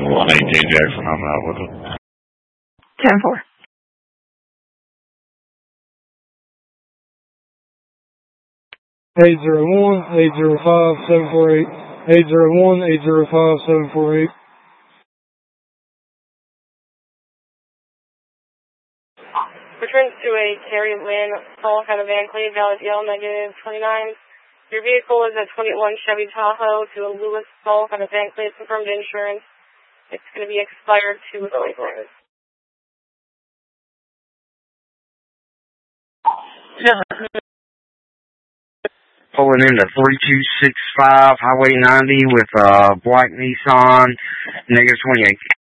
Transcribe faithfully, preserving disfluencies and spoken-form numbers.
one eight J Jackson, I'm out with it. ten four. eight zero one, eight zero five, seven four eight. eight zero one, eight zero five, seven four eight. Returns to a Terry Lynn, Fall kind of Van Cleve, valid L negative twenty-nine. Your vehicle is a twenty-one Chevy Tahoe to a Lewis Fall kind of Van Cleve, confirmed insurance. It's going to be expired to a license. Pulling into three two six five Highway ninety with uh, black Nissan, negative twenty-eight.